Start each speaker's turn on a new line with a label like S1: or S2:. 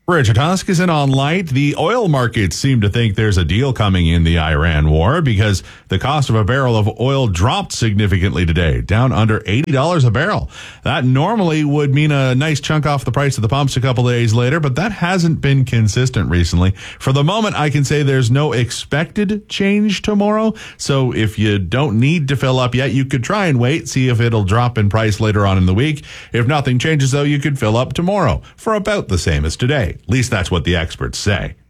S1: Richard Huskisson on Light. The oil markets seem to think there's a deal coming in the Iran war because the cost of a barrel of oil dropped significantly today, down under $80 a barrel. That normally would mean a nice chunk off the price of the pumps a couple of days later, but that hasn't been consistent recently. For the moment, I can say there's no expected change tomorrow. So if you don't need to fill up yet, you could try and wait, see if it'll drop in price later on in the week. If nothing changes, though, you could fill up tomorrow for about the same as today. At least that's what the experts say.